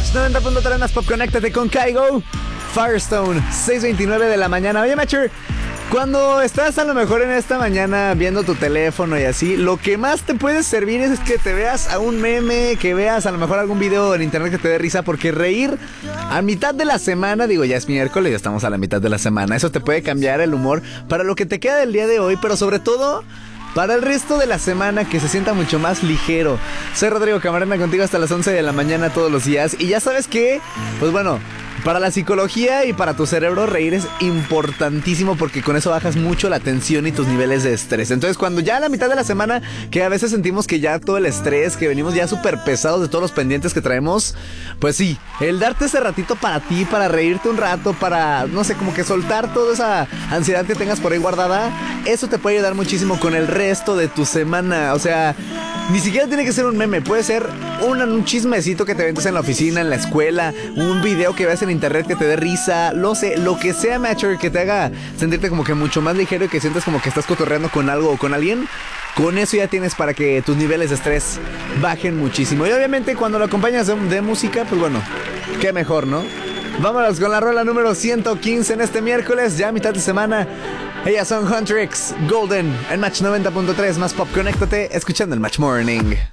Match 90.3 más Pop, conéctate con Kygo. Firestone, 6:29 de la mañana. Oye, Matcher, cuando estás a lo mejor en esta mañana viendo tu teléfono y así, lo que más te puede servir es que te veas a un meme, que veas a lo mejor algún video en internet que te dé risa, porque reír a mitad de la semana, digo, ya es miércoles, ya estamos a la mitad de la semana, eso te puede cambiar el humor para lo que te queda del día de hoy, pero sobre todo para el resto de la semana, que se sienta mucho más ligero. Soy Rodrigo Camarena, contigo hasta las 11 de la mañana todos los días. Y ya sabes que, pues bueno, para la psicología y para tu cerebro, reír es importantísimo, porque con eso bajas mucho la tensión y tus niveles de estrés. Entonces, cuando ya a la mitad de la semana, que a veces sentimos que ya todo el estrés, que venimos ya súper pesados de todos los pendientes que traemos, pues sí, el darte ese ratito para ti, para reírte un rato, para, no sé, como que soltar toda esa ansiedad que tengas por ahí guardada, eso te puede ayudar muchísimo con el resto de tu semana. O sea, ni siquiera tiene que ser un meme, puede ser un chismecito que te ventes en la oficina, en la escuela, un video que veas en internet que te dé risa, lo que sea, Matcher, que te haga sentirte como que mucho más ligero y que sientas como que estás cotorreando con algo o con alguien. Con eso ya tienes para que tus niveles de estrés bajen muchísimo. Y obviamente cuando lo acompañas de música, pues bueno, qué mejor, ¿no? Vámonos con la rola número 115 en este miércoles, ya a mitad de semana. Ellas son Huntrix, Golden, en Match 90.3 más Pop. Conéctate escuchando el Match Morning.